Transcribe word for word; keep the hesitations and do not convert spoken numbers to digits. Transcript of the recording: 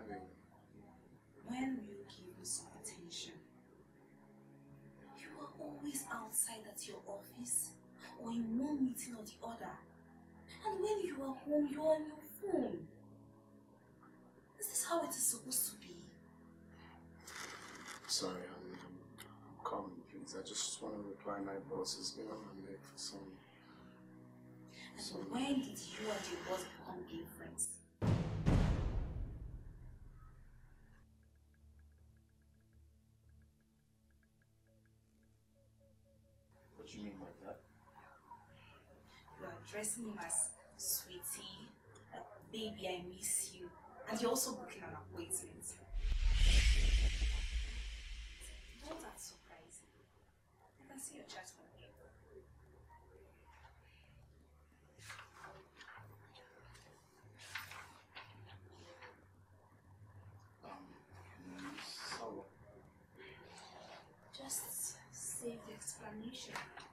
having. When will you give me some attention? You are always outside at your office or in one meeting or the other. And when you are home, you are on your phone. Is this how it is supposed to be? Sorry, I'm, I'm, I'm calm, please. I just want to reply. My boss has been on my neck for some... And some... when did you and your boss become gay friends? What do you mean by that? You are addressing him as sweetie, like, baby, I miss you. And you're also booking an appointment. Don't that surprise you? I can see your chat from here. Um, so... Just save the explanation.